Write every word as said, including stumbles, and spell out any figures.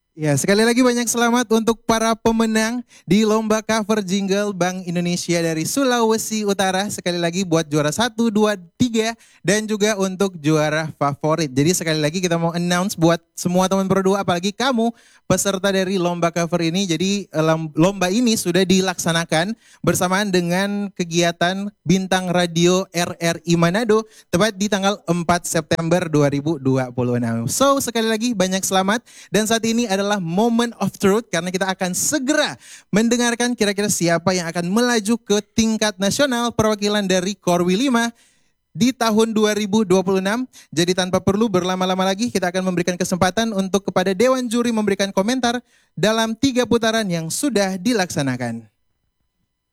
Ya, sekali lagi banyak selamat untuk para pemenang di lomba cover jingle Bank Indonesia dari Sulawesi Utara. Sekali lagi buat juara satu, dua, tiga, dan juga untuk juara favorit. Jadi sekali lagi kita mau announce buat semua teman Pro dua, apalagi kamu peserta dari lomba cover ini. Jadi lomba ini sudah dilaksanakan bersamaan dengan kegiatan Bintang Radio R R I Manado tepat di tanggal empat September dua ribu dua puluh enam. So, sekali lagi banyak selamat dan saat ini adalah moment of truth karena kita akan segera mendengarkan kira-kira siapa yang akan melaju ke tingkat nasional perwakilan dari Korwi lima di tahun dua ribu dua puluh enam. Jadi tanpa perlu berlama-lama lagi kita akan memberikan kesempatan untuk kepada Dewan Juri memberikan komentar dalam tiga putaran yang sudah dilaksanakan.